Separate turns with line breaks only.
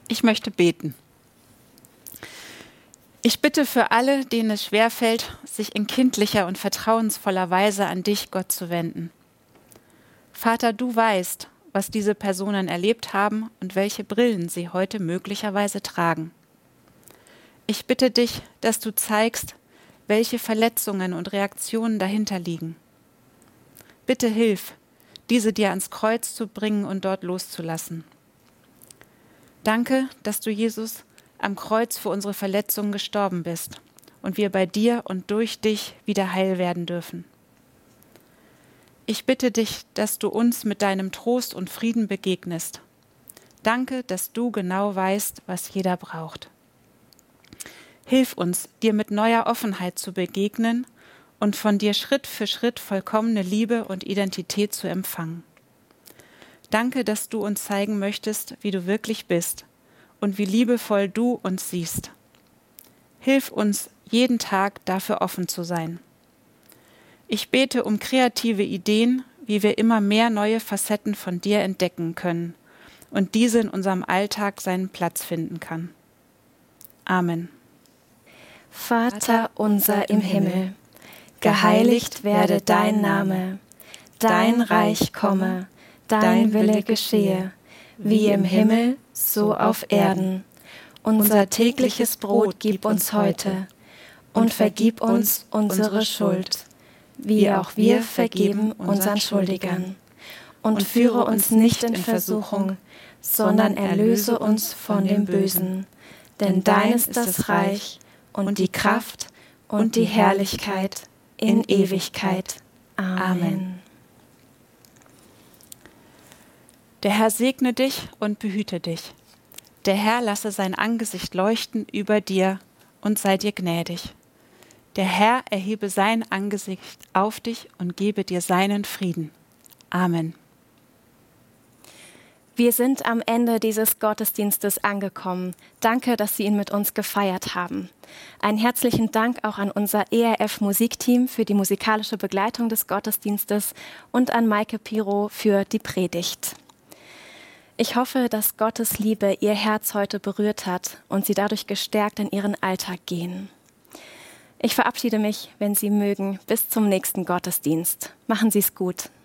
Ich möchte beten. Ich bitte für alle, denen es schwerfällt, sich in kindlicher und vertrauensvoller Weise an dich, Gott, zu wenden. Vater, du weißt, was diese Personen erlebt haben und welche Brillen sie heute möglicherweise tragen. Ich bitte dich, dass du zeigst, welche Verletzungen und Reaktionen dahinter liegen. Bitte hilf, diese dir ans Kreuz zu bringen und dort loszulassen. Danke, dass du, Jesus, am Kreuz für unsere Verletzungen gestorben bist und wir bei dir und durch dich wieder heil werden dürfen. Ich bitte dich, dass du uns mit deinem Trost und Frieden begegnest. Danke, dass du genau weißt, was jeder braucht. Hilf uns, dir mit neuer Offenheit zu begegnen und von dir Schritt für Schritt vollkommene Liebe und Identität zu empfangen. Danke, dass du uns zeigen möchtest, wie du wirklich bist und wie liebevoll du uns siehst. Hilf uns, jeden Tag dafür offen zu sein. Ich bete um kreative Ideen, wie wir immer mehr neue Facetten von dir entdecken können und diese in unserem Alltag seinen Platz finden kann. Amen.
Vater unser im Himmel, geheiligt werde dein Name, dein Reich komme, dein Wille geschehe, wie im Himmel, so auf Erden. Unser tägliches Brot gib uns heute und vergib uns unsere Schuld, wie auch wir vergeben unseren Schuldigern. Und führe uns nicht in Versuchung, sondern erlöse uns von dem Bösen. Denn dein ist das Reich und die Kraft und die Herrlichkeit in Ewigkeit. Amen.
Der Herr segne dich und behüte dich. Der Herr lasse sein Angesicht leuchten über dir und sei dir gnädig. Der Herr erhebe sein Angesicht auf dich und gebe dir seinen Frieden. Amen.
Wir sind am Ende dieses Gottesdienstes angekommen. Danke, dass Sie ihn mit uns gefeiert haben. Einen herzlichen Dank auch an unser ERF-Musikteam für die musikalische Begleitung des Gottesdienstes und an Maike Piro für die Predigt. Ich hoffe, dass Gottes Liebe Ihr Herz heute berührt hat und Sie dadurch gestärkt in Ihren Alltag gehen. Ich verabschiede mich, wenn Sie mögen, bis zum nächsten Gottesdienst. Machen Sie es gut.